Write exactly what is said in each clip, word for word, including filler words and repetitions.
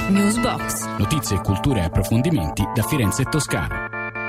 Newsbox. Notizie, cultura e approfondimenti da Firenze e Toscana.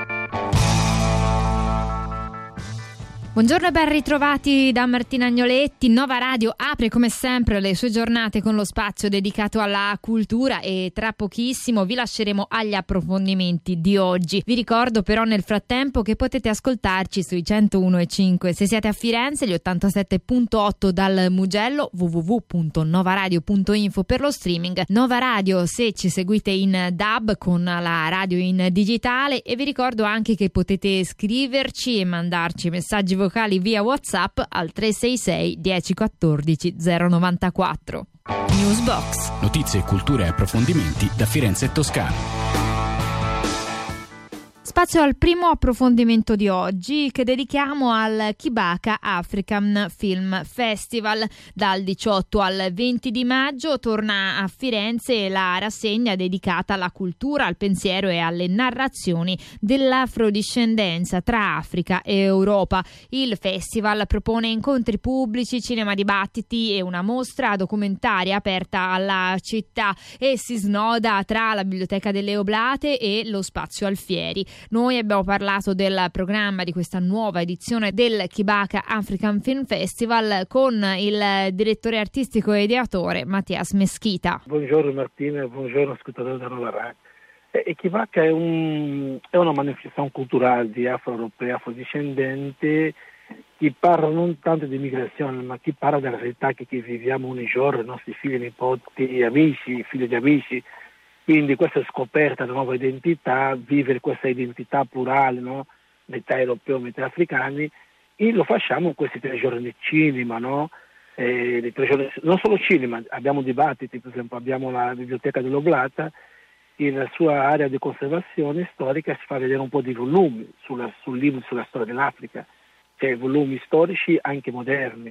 Buongiorno e ben ritrovati da Martina Agnoletti. Nova Radio apre come sempre le sue giornate con lo spazio dedicato alla cultura e tra pochissimo vi lasceremo agli approfondimenti di oggi. Vi ricordo però nel frattempo che potete ascoltarci sui centouno e cinque se siete a Firenze, gli ottantasette virgola otto dal Mugello, w w w punto novaradio punto info per lo streaming. Nova Radio se ci seguite in D A B con la radio in digitale, e vi ricordo anche che potete scriverci e mandarci messaggi vocali vocali via WhatsApp al tre sei sei dieci quattordici zero novantaquattro. Newsbox. Notizie, cultura e approfondimenti da Firenze e Toscana. Spazio al primo approfondimento di oggi che dedichiamo al Chewbacca African Film Festival. Dal diciotto al venti di maggio torna a Firenze la rassegna dedicata alla cultura, al pensiero e alle narrazioni dell'afrodiscendenza tra Africa e Europa. Il festival propone incontri pubblici, cinema dibattiti e una mostra documentaria aperta alla città e si snoda tra la Biblioteca delle Oblate e lo Spazio Alfieri. Noi abbiamo parlato del programma di questa nuova edizione del Chewbacca African Film Festival con il direttore artistico e ideatore Mattias Meschita. Buongiorno Martina, buongiorno ascoltatori della Nova Radio. E Chewbacca è, un, è una manifestazione culturale di afro-europei, afrodiscendenti, che parla non tanto di migrazione, ma che parla della realtà che, che viviamo ogni giorno, i nostri figli, nipoti, amici, figli di amici. Quindi questa scoperta della nuova identità, vivere questa identità plurale, no? Metà europeo, metà africani, e lo facciamo in questi tre giorni di cinema, no? Eh, tre giorni, non solo cinema, abbiamo dibattiti, per esempio abbiamo la Biblioteca dell'Oblata, e nella sua area di conservazione storica si fa vedere un po' di volumi sulla, sul libro sulla storia dell'Africa, cioè volumi storici anche moderni.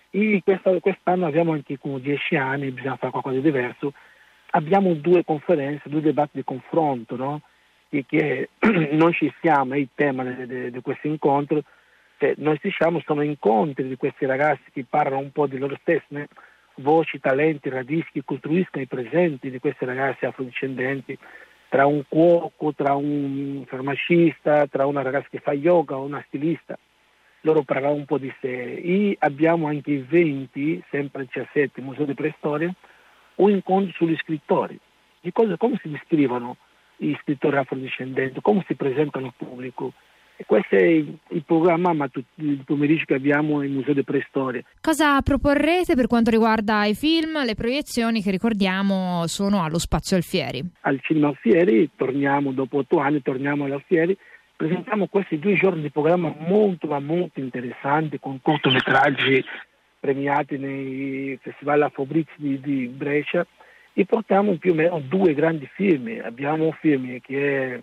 E questa, quest'anno abbiamo anche come dieci anni, bisogna fare qualcosa di diverso. Abbiamo due conferenze, due debatti di confronto, no? E che non ci siamo, è il tema di, di questo incontro, cioè, noi diciamo sono incontri di questi ragazzi che parlano un po' di loro stessi, né? Voci, talenti, radici che costruiscono i presenti di questi ragazzi afrodiscendenti, tra un cuoco, tra un farmacista, tra una ragazza che fa yoga o una stilista. Loro parlano un po' di sé. E abbiamo anche i venti, sempre il diciassette, Museo di Preistoria, un incontro sugli scrittori, di cosa, come si descrivono gli scrittori afrodiscendenti, come si presentano al pubblico. E questo è il, il programma il pomeriggio che abbiamo al Museo di Preistoria. Cosa proporrete per quanto riguarda i film, le proiezioni che ricordiamo sono allo Spazio Alfieri? Al Cinema Alfieri, torniamo dopo otto anni, torniamo all'Alfieri, presentiamo questi due giorni di programma molto ma molto interessanti, con cortometraggi premiati nei festival Afrobricks di, di Brescia, e portiamo più o meno due grandi film. Abbiamo un film che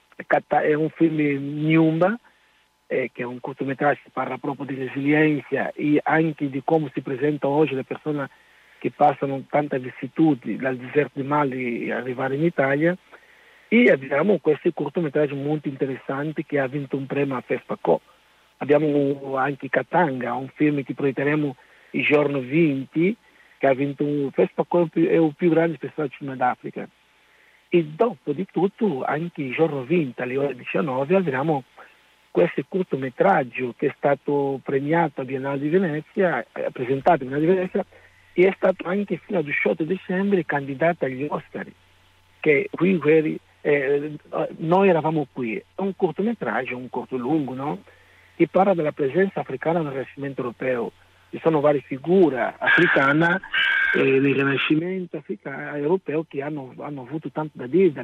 è, è un film Nyumba, eh, che è un cortometraggio che parla proprio di resilienza e anche di come si presenta oggi le persone che passano tante vicissitudini dal deserto di Mali arrivare in Italia, e abbiamo questi cortometraggi molto interessanti che ha vinto un premio a FESPACO. Abbiamo anche Katanga, un film che proietteremo il giorno venti, che ha vinto un FESPACO, è il più grande festival cinema d'Africa. E dopo di tutto, anche il giorno venti alle ore diciannove, avremo questo cortometraggio che è stato premiato a Biennale di Venezia, eh, presentato a Biennale di Venezia, e è stato anche fino al diciotto dicembre candidato agli Oscar, che qui eh, noi eravamo qui. È un cortometraggio, un corto lungo, no? Che parla della presenza africana nel Rinascimento europeo. Ci sono varie figure africane eh, nel Rinascimento africano, europeo che hanno, hanno avuto tanto da dire